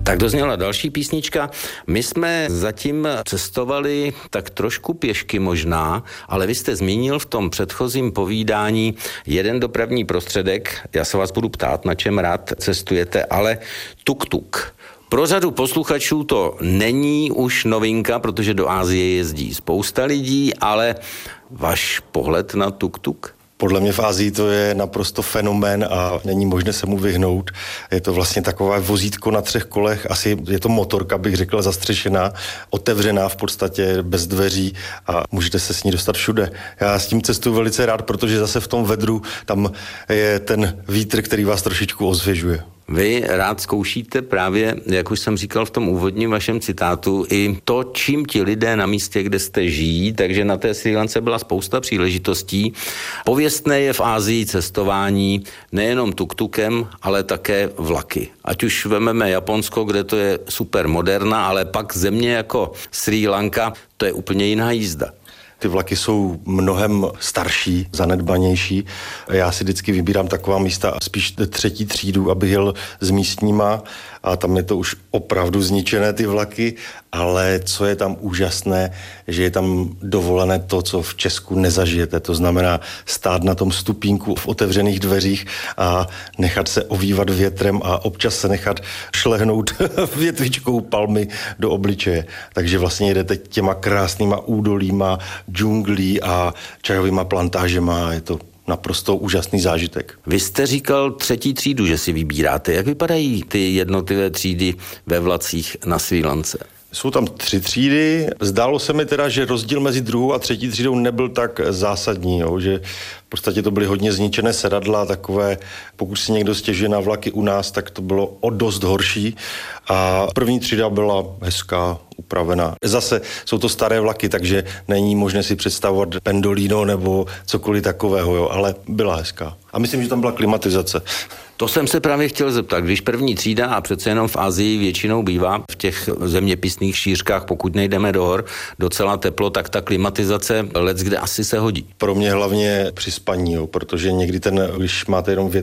Tak dozněla další písnička. My jsme zatím cestovali tak trošku pěšky možná, ale vy jste zmínil v tom předchozím povídání jeden dopravní prostředek. Já se vás budu ptát, na čem rád cestujete, ale tuk-tuk. Pro řadu posluchačů to není už novinka, protože do Asie jezdí spousta lidí, ale váš pohled na tuk-tuk? Podle mě v Asii to je naprosto fenomén a není možné se mu vyhnout. Je to vlastně takové vozítko na 3 kolech, asi je to motorka, bych řekl, zastřešená, otevřená v podstatě, bez dveří a můžete se s ní dostat všude. Já s tím cestuju velice rád, protože zase v tom vedru tam je ten vítr, který vás trošičku osvěžuje. Vy rád zkoušíte právě, jak už jsem říkal v tom úvodním vašem citátu, i to, čím ti lidé na místě, kde jste žijí, takže na té Srí Lance byla spousta příležitostí. Pověstné je v Asii cestování nejenom tuk-tukem, ale také vlaky. Ať už vememe Japonsko, kde to je super moderna, ale pak země jako Srí Lanka, to je úplně jiná jízda. Ty vlaky jsou mnohem starší, zanedbanější. Já si vždycky vybírám taková místa, spíš 3. třídu, abych jel s místníma a tam je to už opravdu zničené ty vlaky, ale co je tam úžasné, že je tam dovolené to, co v Česku nezažijete. To znamená stát na tom stupínku v otevřených dveřích a nechat se ovývat větrem a občas se nechat šlehnout větvičkou palmy do obličeje. Takže vlastně jedete těma krásnýma údolíma, džunglí a čajovýma plantážema. Je to naprosto úžasný zážitek. Vy jste říkal 3. třídu, že si vybíráte. Jak vypadají ty jednotlivé třídy ve vlacích na Srí Lance? Jsou tam 3 třídy. Zdálo se mi teda, že rozdíl mezi 2. a 3. třídou nebyl tak zásadní, že v podstatě to byly hodně zničené sedadla, takové, pokud si někdo stěžuje na vlaky u nás, tak to bylo o dost horší. A 1. třída byla hezká, upravená. Zase jsou to staré vlaky, takže není možné si představovat pendolino nebo cokoliv takového, ale byla hezká. A myslím, že tam byla klimatizace. To jsem se právě chtěl zeptat. Když 1. třída, a přece jenom v Asii většinou bývá v těch zeměpisných šířkách, pokud nejdeme do hor, docela teplo, tak ta klimatizace leckde asi se hodí. Pro mě hlavně při spaní, protože někdy když máte jenom